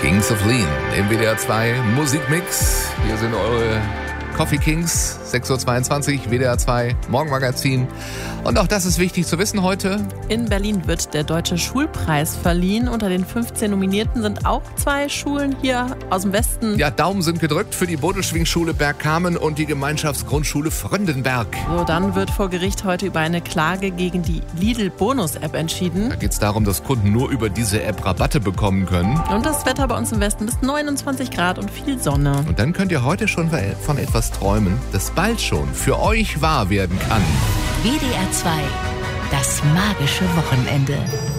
Kings of Lean im WDR 2 Musikmix. Hier sind eure Coffee Kings, 6.22 Uhr, WDR 2 Morgenmagazin. Und auch das ist wichtig zu wissen heute. In Berlin wird der Deutsche Schulpreis verliehen. Unter den 15 Nominierten sind auch 2 Schulen hier aus dem Westen. Ja, Daumen sind gedrückt für die Bodelschwingschule Bergkamen und die Gemeinschaftsgrundschule Fröndenberg. So, dann wird vor Gericht heute über eine Klage gegen die Lidl-Bonus-App entschieden. Da geht es darum, dass Kunden nur über diese App Rabatte bekommen können. Und das Wetter bei uns im Westen bis 29 Grad und viel Sonne. Und dann könnt ihr heute schon von etwas träumen, das bald schon für euch wahr werden kann. WDR 2, das magische Wochenende.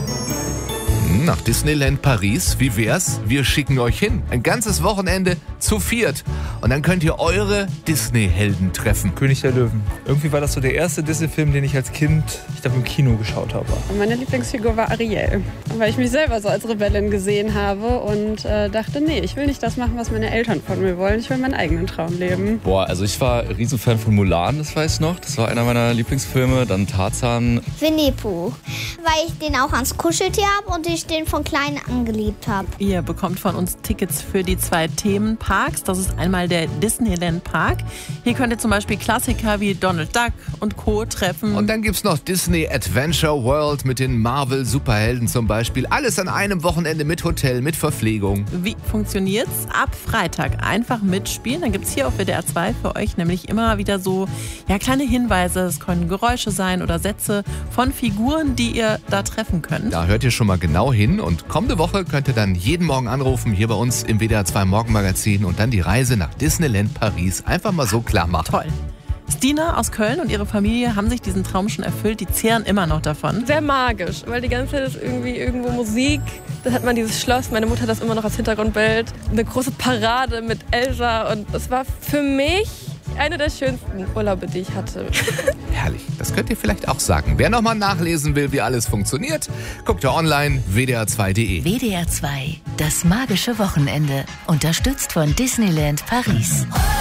Nach Disneyland Paris, wie wär's? Wir schicken euch hin. Ein ganzes Wochenende zu viert. Und dann könnt ihr eure Disney-Helden treffen. König der Löwen. Irgendwie war das so der erste Disney-Film, den ich als Kind, ich glaube, im Kino geschaut habe. Meine Lieblingsfigur war Ariel, weil ich mich selber so als Rebellin gesehen habe und dachte, nee, ich will nicht das machen, was meine Eltern von mir wollen. Ich will meinen eigenen Traum leben. Boah, also ich war Riesenfan von Mulan, das weiß ich noch. Das war einer meiner Lieblingsfilme. Dann Tarzan. Winnie Pooh, weil ich den auch ans Kuscheltier habe und ich den von klein an geliebt habe. Ihr bekommt von uns Tickets für die 2 Themenparks. Das ist einmal der Disneyland Park. Hier könnt ihr zum Beispiel Klassiker wie Donald Duck und Co. treffen. Und dann gibt's noch Disney Adventure World mit den Marvel-Superhelden zum Beispiel. Alles an einem Wochenende mit Hotel, mit Verpflegung. Wie funktioniert's? Ab Freitag einfach mitspielen. Dann gibt's hier auf WDR 2 für euch nämlich immer wieder so kleine Hinweise. Es können Geräusche sein oder Sätze von Figuren, die ihr da treffen könnt. Da hört ihr schon mal genau hin. Und kommende Woche könnt ihr dann jeden Morgen anrufen, hier bei uns im WDR 2 Morgenmagazin und dann die Reise nach Disneyland Paris einfach mal so klar machen. Toll. Stina aus Köln und ihre Familie haben sich diesen Traum schon erfüllt. Die zehren immer noch davon. Sehr magisch, weil die ganze Zeit ist irgendwie irgendwo Musik. Dann hat man dieses Schloss, meine Mutter hat das immer noch als Hintergrundbild. Eine große Parade mit Elsa und das war für mich eine der schönsten Urlaube, die ich hatte. Herrlich, das könnt ihr vielleicht auch sagen. Wer nochmal nachlesen will, wie alles funktioniert, guckt ja online wdr2.de. WDR 2, das magische Wochenende. Unterstützt von Disneyland Paris.